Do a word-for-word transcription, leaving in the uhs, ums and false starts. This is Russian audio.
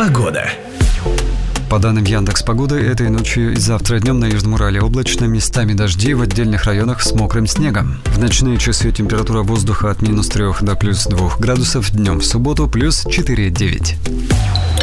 Погода. По данным Яндекс.Погоды, этой ночью и завтра днем на Южном Урале облачно, местами дожди, в отдельных районах с мокрым снегом. В ночные часы температура воздуха от минус трех до плюс двух градусов, днем в субботу плюс четыре-девять.